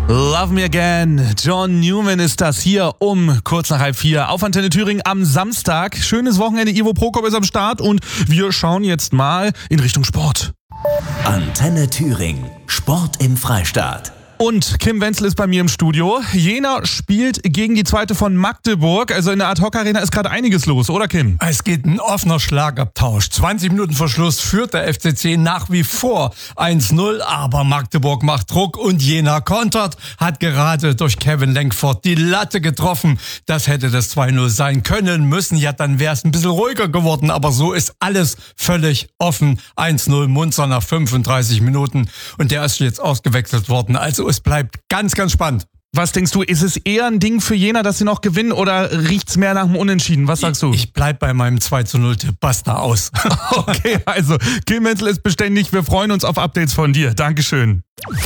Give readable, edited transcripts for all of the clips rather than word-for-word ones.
Love Me Again. John Newman ist das hier um kurz nach 3:30 auf Antenne Thüringen am Samstag. Schönes Wochenende, Ivo Prokop ist am Start und wir schauen jetzt mal in Richtung Sport. Antenne Thüringen. Sport im Freistaat. Und Kim Wenzel ist bei mir im Studio. Jena spielt gegen die zweite von Magdeburg. Also in der Ad-Hoc-Arena ist gerade einiges los, oder Kim? Es geht ein offener Schlagabtausch. 20 Minuten vor Schluss führt der FCC nach wie vor 1-0. Aber Magdeburg macht Druck und Jena kontert. Hat gerade durch Kevin Lenkford die Latte getroffen. Das hätte das 2-0 sein können müssen. Ja, dann wäre es ein bisschen ruhiger geworden. Aber so ist alles völlig offen. 1-0 Munzer nach 35 Minuten. Und der ist jetzt ausgewechselt worden. Also es bleibt ganz, ganz spannend. Was denkst du, ist es eher ein Ding für Jena, dass sie noch gewinnen oder riecht's mehr nach einem Unentschieden? Was sagst du? Ich bleib bei meinem 2-0-Tipp. Basta aus. Okay, also Kim Wenzel ist beständig. Wir freuen uns auf Updates von dir. Dankeschön.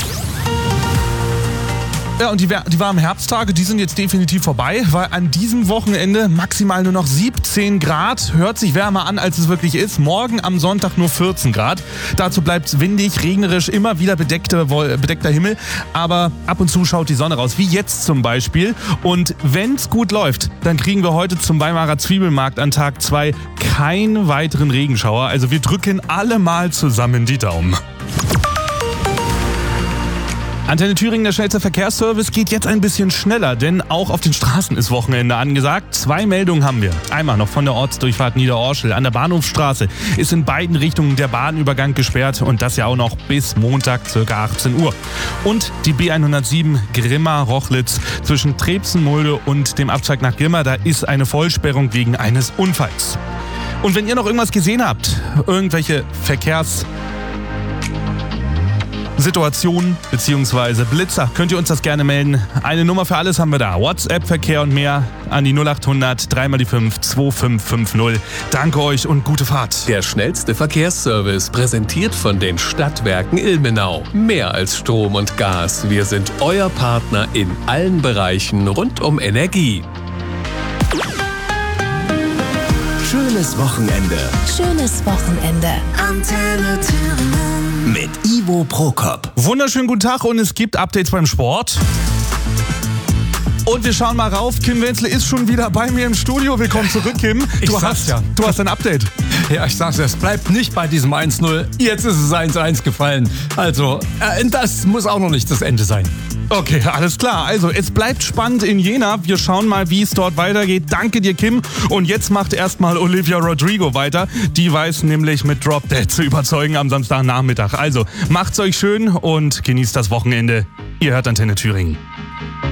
Ja, und die warmen Herbsttage, die sind jetzt definitiv vorbei, weil an diesem Wochenende maximal nur noch 17 Grad. Hört sich wärmer an, als es wirklich ist. Morgen am Sonntag nur 14 Grad. Dazu bleibt es windig, regnerisch, immer wieder bedeckter Himmel. Aber ab und zu schaut die Sonne raus, wie jetzt zum Beispiel. Und wenn es gut läuft, dann kriegen wir heute zum Weimarer Zwiebelmarkt an Tag 2 keinen weiteren Regenschauer. Also wir drücken alle mal zusammen die Daumen. Antenne Thüringen, der schnellste Verkehrsservice, geht jetzt ein bisschen schneller, denn auch auf den Straßen ist Wochenende angesagt. 2 Meldungen haben wir. Einmal noch von der Ortsdurchfahrt Niederorschel. An der Bahnhofstraße ist in beiden Richtungen der Bahnübergang gesperrt und das ja auch noch bis Montag ca. 18 Uhr. Und die B107 Grimma-Rochlitz zwischen Trebsen-Mulde und dem Abzweig nach Grimma, da ist eine Vollsperrung wegen eines Unfalls. Und wenn ihr noch irgendwas gesehen habt, irgendwelche Situationen bzw. Blitzer, könnt ihr uns das gerne melden. Eine Nummer für alles haben wir da. WhatsApp, Verkehr und mehr an die 0800 3 mal die 5 2550. Danke euch und gute Fahrt. Der schnellste Verkehrsservice, präsentiert von den Stadtwerken Ilmenau. Mehr als Strom und Gas. Wir sind euer Partner in allen Bereichen rund um Energie. Schönes Wochenende. Schönes Wochenende. Antenne Thüringen. Mit Ivo Prokop. Wunderschönen guten Tag und es gibt Updates beim Sport. Und wir schauen mal rauf. Kim Wenzel ist schon wieder bei mir im Studio. Willkommen zurück, Kim. Du hast ein Update. Ja, ich sag's ja, es bleibt nicht bei diesem 1-0. Jetzt ist es 1-1 gefallen. Also, das muss auch noch nicht das Ende sein. Okay, alles klar. Also, es bleibt spannend in Jena. Wir schauen mal, wie es dort weitergeht. Danke dir, Kim. Und jetzt macht erstmal Olivia Rodrigo weiter. Die weiß nämlich mit Drop Dead zu überzeugen am Samstagnachmittag. Also, macht's euch schön und genießt das Wochenende. Ihr hört Antenne Thüringen.